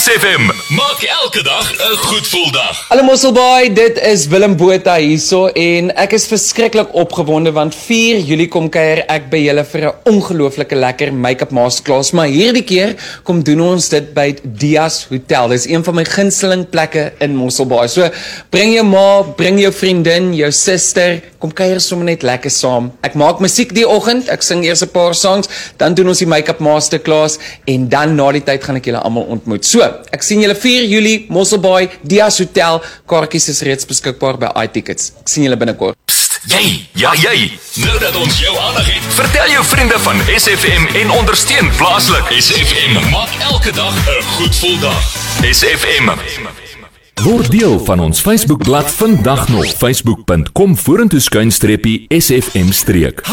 SFM, maak elke dag 'n goed gevoel dag. Hallo Mosselbaai, dit is Willem Botha hierso en ek is verskriklik opgewonde want 4 Julie kom kuier ek by julle vir 'n ongelooflike lekker make-up masterclass, maar hierdie keer kom doen ons dit by Dias Hotel. Dis een van my gunsteling plekke in Mosselbaai. So bring jou ma, bring jou vriendin, jou suster, kom kuier sommer net lekker saam. Ek maak musiek die oggend, ek sing eers 'n paar songs, dan doen ons die make-up masterclass en dan na die tyd gaan ek julle almal ontmoet. So, ek sien julle 4 Julie, Mosselbaai, Dias Hotel. Kaartjies is reeds beskikbaar by iTickets. Ek sien julle binnekort. Psst, jy. Nou dat ons jou aandag het, vertel jou vriende van SFM en ondersteun plaaslik. SFM, maak elke dag 'n goed gevoel dag. SFM. Word deel van ons Facebookblad vandag nog. Facebook.com/SFM streek.